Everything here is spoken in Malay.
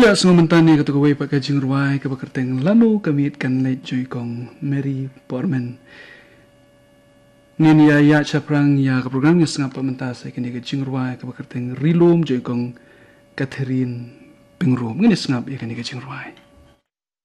Pila sumantani katu kawai pakai jingruai ke bakerteng lanu kami kan late joy kong Mary Portman. Nin ya caprang ya ke program yang sengap pementas kini ke jingruai ke bakerteng rilum joy kong Catherine Pingrum. Ngini sengap ya kini ke jingruai.